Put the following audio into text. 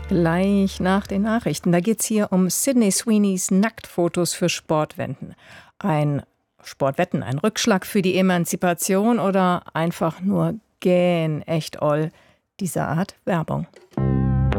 Gleich nach den Nachrichten. Da geht es hier um Sydney Sweeneys Nacktfotos für Sportwetten. Ein ein Rückschlag für die Emanzipation oder einfach nur gähn echt oll, diese Art Werbung.